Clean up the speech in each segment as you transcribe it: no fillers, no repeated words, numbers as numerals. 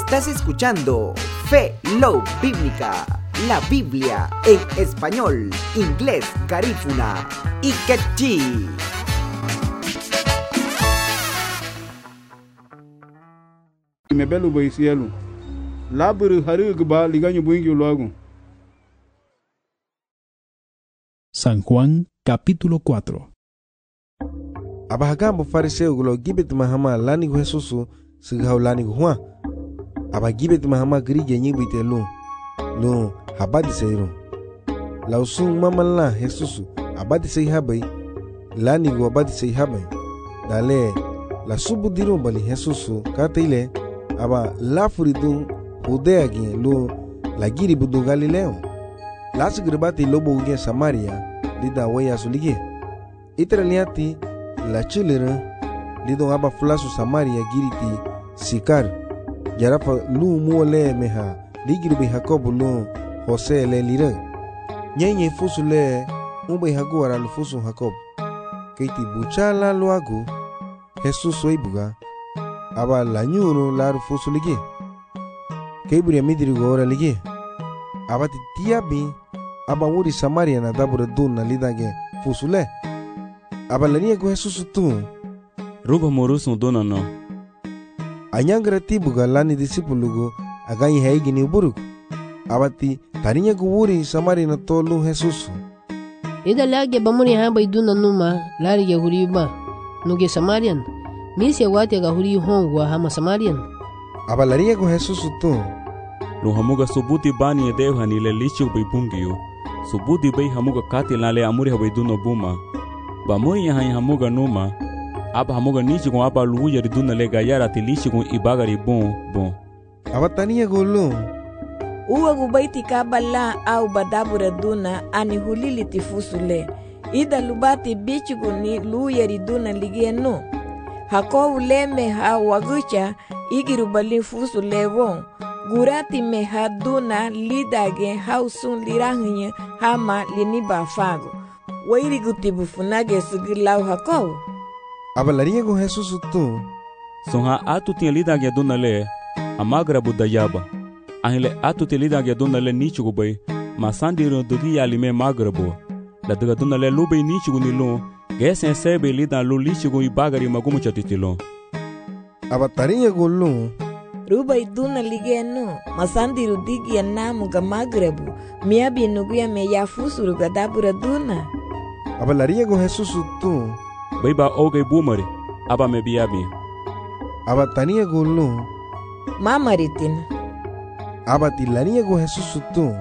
Estás escuchando Fe, Love Bíblica, la Biblia en español, inglés, garífuna y quechí. Me belo bai cielo. Laburu haru gba liganyo buingyo luego. San Juan capítulo 4. Abahagambo fariseu gulo gibet mahama lanigo Jesusu sigau lanigo Juan. Aba gibet mahama grige nyibite lu habadi seiro. Lausung mamala Jesusu abadi sei habai lanigo abadi sei habai. Dale la subu diro bali Jesusu kataile aba lafuridu Judea gi lu lagiri budu Galileo. Las gribati lobo uge Samaria lida waya sulige. Itraliati la chilera lidon aba flasu Samaria giriti Sikar. Jarafa lu muole meha ligiri be Jacob lu Jose le lira. Nyenye fusu le umbe haguara lu fusu Jacob. Keiti buchala luagu Jesus soibuga aba la nyuru la fusu lige. Keiburi midiri gora lige. Aba tiabi aba wuri Samaria na dabura dun na lidage fusule. Aba lania go Jesus tu. Ruba morusun dona no. Anyangra tibuga lani disipulugo aganyi haigi ni buruk. Abati tarinya go wuri Samaria na tolu Jesus. Ida lage bamuni hamba iduna numa lari ya huriba. Nuge Samarian. Misi ya wati aga huri hongwa hama Samarian. Aba lania go Jesus tu. Lu hamuga subuti bani e dev hanile lichu bai bungiyo. Subuti bai hamuga kati lale amuri habai duno buma. Ba moi yahan hamuga numa. Aba hamuga nichi kon aba luya riduna le gayara ti lichi kon ibagari bon. Aba tania go lu. Uwa gubaiti kabala au badabura duna ani hulili tifusule. Ida lubati bichi guni luya riduna ligieno. Hakovu leme ha wagucha igirubali fusule won. Gurati me haduna lidage hausun lirahinya hama liniba fago. Wairi gutibu funage sugilau hakow. Abalaria go Jesus tu. Sonha atu tinha lidage duna le amagra budayaba. Ahile atu te lidage duna le nichugo bay masandiro dugi alime magrabo. La duga duna le lube nichugo nilo gesen sebe lida lu lichugo ibagari magumu chatitilo. Abataria go lu. Ruba iduna ligeno masandiru digi ya namu ga magrebu miabi nuguya me ya fusuru ga dabura duna. Abalaria go Jesus tu. Baiba oge bumari aba me biabi. Abatania go lu. Mamaritin. Abatilania go Jesus tu.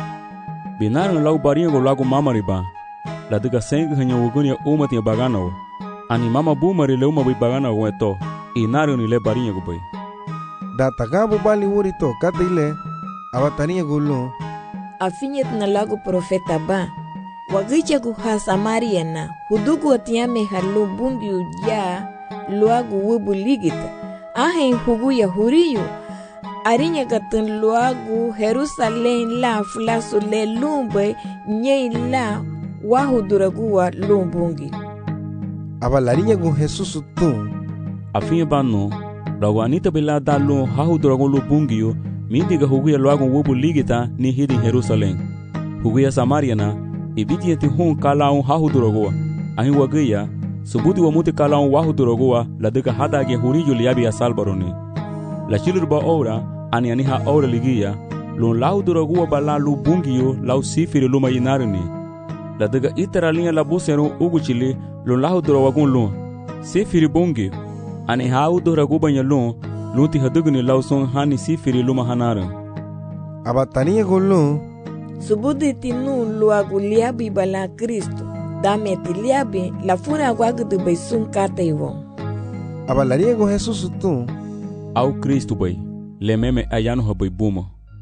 Binaran lau barinha go lago mamari ba. La diga senga hanya wugunya uma tinha bagana. Ani mama bumari le uma bai bagana go eto. Inaru ni le barinha go bai. Da tagabu bali wurito kataile abatania gulu. Afinyet na lagu profeta ba. Wagicha kuha Samaria na hudugu atiame halu bungi uja luagu wubu ligita. Ahen hugu ya huriyo. Arinya katun luagu Jerusalem la fulasu le lumbe nye la wahuduraguwa lumbungi. Abalarinya gu Jesus tu. Afinha bano. Rawa anita bela dalo hahu dragon lo bungio mindiga huguya loago wobu ligita ni hidi Jerusalem. Huguya Samaria na ibiti eti hon kalaun hahu dragoa. Ahin wagaya subuti wa muti kalaun wahu dragoa la deka hadage huriyo liabi ya salbaroni. La chilurba ora ani aniha ora ligia lon lahu dragoa bala lo bungio lau sifiri luma inarini. La deka iteralinha la busero ugu chile lon lahu dragon lon sifiri bungio. Ani hau do raguba nyalon luti hadugni lauson hani sifiri luma hanara. Abatania gulu. Subudi tinu luagu liabi bala Kristo. Dame ti liabi la funa wagu du beisun kata iwon. Abalaria go Jesus tu. Au Kristo bay le meme ayano habay buma.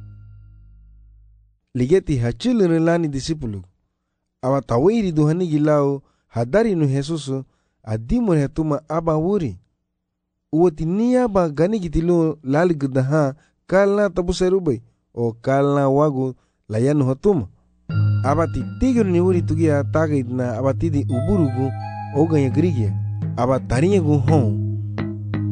Ligeti hachilere lani disipulu. Abatawiri duhani gilao hadari nu Jesus adimur hetuma aba wuri. Uwati niya ba gani gitilo lali gudaha kalna tabu serubay o kalna wagu layanu hatuma. Abati tigir ni wuri tugia taga idna abatidi uburugu o ganya grigia. Abatarinya gu hon